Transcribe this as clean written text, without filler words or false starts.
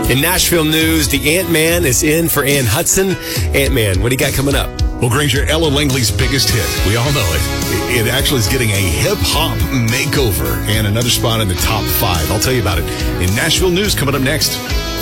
In Nashville news, the Ant-Man is in for Ann Hudson. Ant-Man, what do you got coming up? Well, Granger, Ella Langley's biggest hit. We all know it. It actually is getting a hip-hop makeover and another spot in the top 5. I'll tell you about it in Nashville news coming up next.